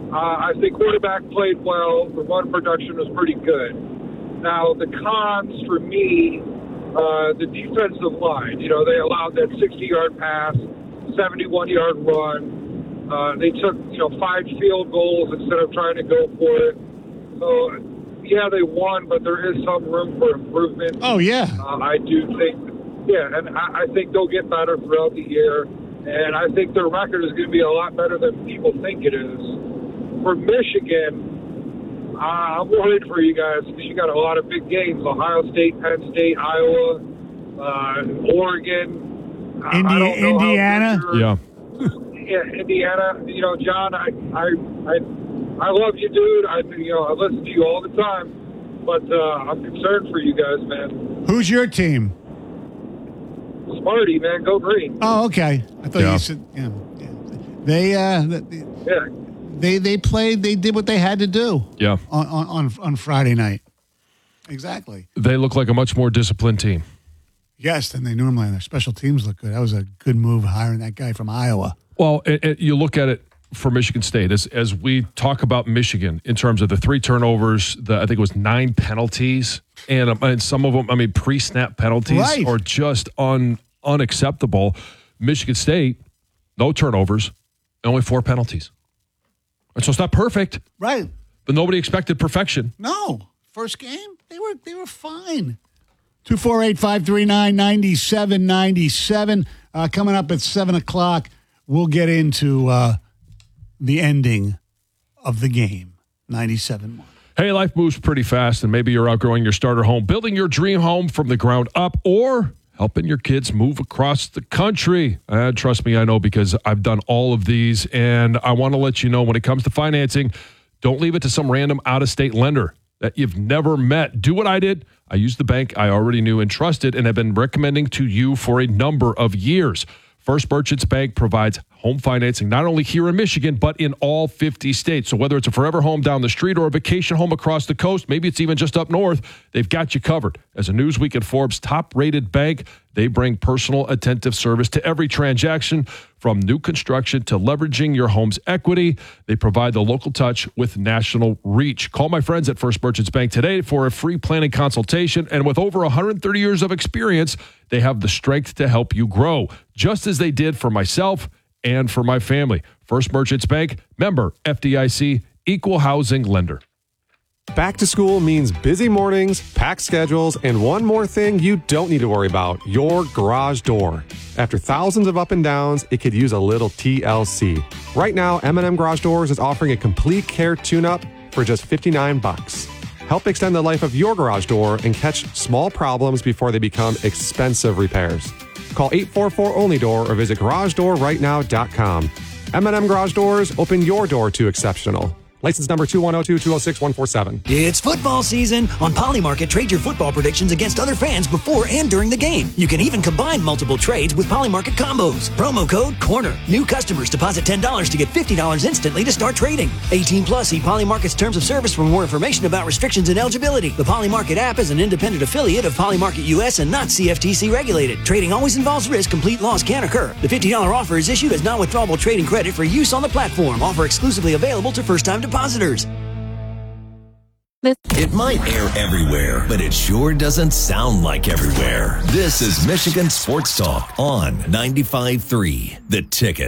I think quarterback played well. The run production was pretty good. Now, the cons for me, the defensive line. They allowed that 60-yard pass, 71-yard run. They took, 5 field goals instead of trying to go for it. So, yeah, they won, but there is some room for improvement. Oh, yeah. I do think, and I think they'll get better throughout the year. And I think their record is going to be a lot better than people think it is. For Michigan, I'm worried for you guys because you got a lot of big games: Ohio State, Penn State, Iowa, Oregon, Indiana. Yeah, Indiana. John, I love you, dude. I listen to you all the time, but I'm concerned for you guys, man. Who's your team? Smarty, man, go green. Oh, okay. I thought you said They played. They did what they had to do. Yeah. On Friday night. Exactly. They look like a much more disciplined team. Yes, than they normally are. Their special teams look good. That was a good move hiring that guy from Iowa. Well, you look at it for Michigan State as we talk about Michigan in terms of the 3 turnovers. I think it was 9 penalties, and some of them, pre-snap penalties are just unacceptable. Michigan State, no turnovers, only 4 penalties. And so it's not perfect. Right. But nobody expected perfection. No. First game, they were fine. 248-539-9797. Coming up at 7 o'clock, we'll get into the ending of the game, 97-1. Hey, life moves pretty fast, and maybe you're outgrowing your starter home, building your dream home from the ground up, or helping your kids move across the country. Trust me, I know, because I've done all of these, and I want to let you know when it comes to financing, don't leave it to some random out-of-state lender that you've never met. Do what I did. I used the bank I already knew and trusted and have been recommending to you for a number of years. First Merchants Bank provides home financing not only here in Michigan, but in all 50 states. So whether it's a forever home down the street or a vacation home across the coast, maybe it's even just up north, they've got you covered. As a Newsweek and Forbes top-rated bank, they bring personal, attentive service to every transaction, from new construction to leveraging your home's equity. They provide the local touch with national reach. Call my friends at First Merchants Bank today for a free planning consultation. And with over 130 years of experience, they have the strength to help you grow, just as they did for myself and for my family. First Merchants Bank, member FDIC, equal housing lender. Back to school means busy mornings, packed schedules, and one more thing you don't need to worry about: your garage door. After thousands of up and downs, it could use a little TLC. Right now, M&M Garage Doors is offering a complete care tune-up for just $59. Help extend the life of your garage door and catch small problems before they become expensive repairs. Call 844-ONLY-DOOR or visit garagedoorrightnow.com. M&M Garage Doors, open your door to exceptional. License number 2102106-147. It's football season. On Polymarket, trade your football predictions against other fans before and during the game. You can even combine multiple trades with Polymarket combos. Promo code CORNER. New customers deposit $10 to get $50 instantly to start trading. 18 plus. See Polymarket's terms of service for more information about restrictions and eligibility. The Polymarket app is an independent affiliate of Polymarket US and not CFTC regulated. Trading always involves risk. Complete loss can occur. The $50 offer is issued as non-withdrawable trading credit for use on the platform. Offer exclusively available to first-time depositors. It might air everywhere, but it sure doesn't sound like everywhere. This is Michigan Sports Talk on 95.3 The Ticket.